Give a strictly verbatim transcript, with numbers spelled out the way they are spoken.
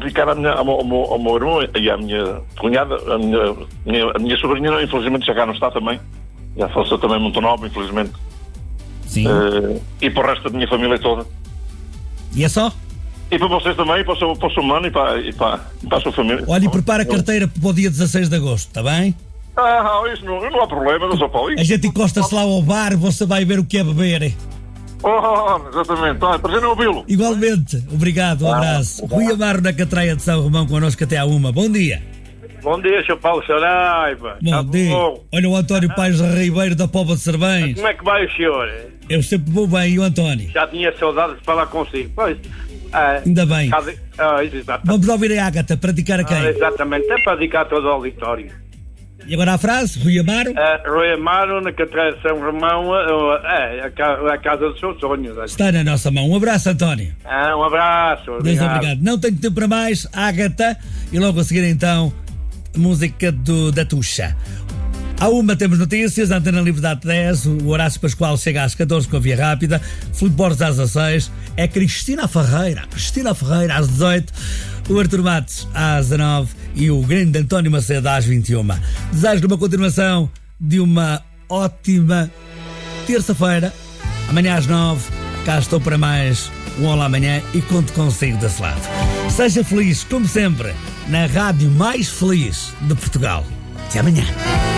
dedicar à minha, ao, meu, ao, meu, ao meu irmão e à minha cunhada, a minha, minha, a minha sobrinha, infelizmente já cá não está também. Já faleceu também muito nova, infelizmente. Sim. Uh, e para o resto da minha família toda. E é só? E para vocês também, para o seu, para o seu mano e para, e, para, e para a sua família. Olha, e prepara a carteira para o dia dezasseis de agosto, está bem? Ah, isso não, não há problema, não sou Paulo. A gente encosta-se lá ao bar, você vai ver o que é beber. Oh, exatamente, ah, prazer em ouvi-lo. Igualmente, obrigado, um abraço. Ah, Rui Amaro na Catraia de São Romão connosco até à uma. Bom dia. Bom dia, senhor Paulo Saraiva. Bom tá dia. Bom. Olha o António Pais Ribeiro da Póvoa de Servães. Como é que vai o senhor? Eu sempre vou bem, e o António? Já tinha saudades de falar consigo. Pois, ah, ainda bem. Cada... Ah, vamos ouvir a Ágata para dedicar a quem? Ah, exatamente, é para dedicar a todo o auditório. E agora a frase, Rui Amaro? Uh, Rui Amaro, na Catraia de São Romão, uh, é a, ca a casa dos seus sonhos. Está na nossa mão. Um abraço, António. Ah, um abraço. Obrigado. Deus obrigado. Não tenho tempo para mais, Ágata, e logo a seguir então, música do, da Tuxa. À uma temos notícias, a Antena Livre dá dez, o Horácio Pascoal chega às catorze com a Via Rápida, Filipe Borges às dezasseis, é Cristina Ferreira, Cristina Ferreira às dezoito, o Artur Matos às dezanove e o grande António Macedo às vinte e uma. Desejo-lhe uma continuação de uma ótima terça-feira. Amanhã às nove, cá estou para mais um Olá Amanhã e conto consigo desse lado. Seja feliz, como sempre, na rádio mais feliz de Portugal. Até amanhã.